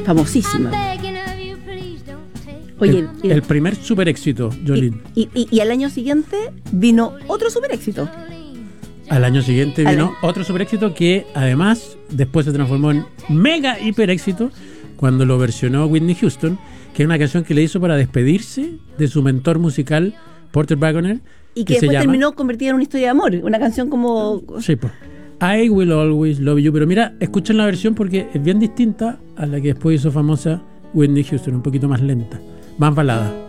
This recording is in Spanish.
famosísima. Oye, el primer super éxito, Jolene. Y al año siguiente vino otro super éxito. Al año siguiente vino otro super éxito que además después se transformó en mega hiper éxito cuando lo versionó Whitney Houston, que es una canción que le hizo para despedirse de su mentor musical Porter Wagoner. Y que después terminó convertida en una historia de amor, una canción como... Sí, pues. I Will Always Love You. Pero mira, escuchen la versión porque es bien distinta a la que después hizo famosa Whitney Houston, un poquito más lenta, más balada.